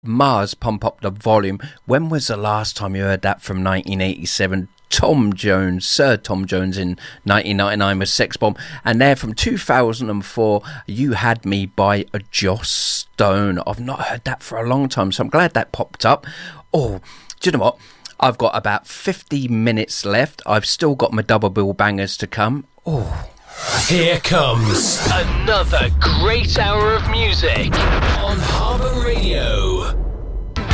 Mars, Pump Up the Volume. When was the last time you heard that from 1987? Tom Jones, Sir Tom Jones in 1999 with Sex Bomb. And there from 2004, You Had Me by Joss Stone. I've not heard that for a long time, so I'm glad that popped up. Oh, do you know what? I've got about 50 minutes left. I've still got my double bill bangers to come. Oh. Here comes another great hour of music on Harbour Radio.